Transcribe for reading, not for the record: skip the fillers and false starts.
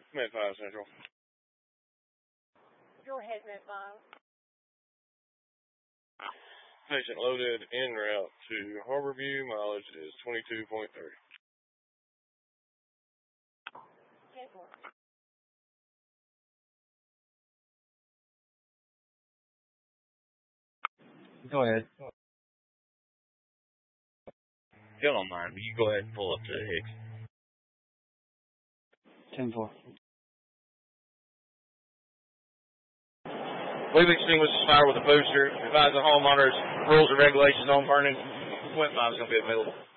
Med 5 Central. Go ahead, Med 5. Patient loaded en route to Harborview. Mileage is 22.30. 10-4. Go ahead. If you don't mind, will you go ahead and pull up to Hicks? 10-4. We've extinguished this fire with a booster. Advise the homeowners rules and regulations on burning. Point 5 is going to be available.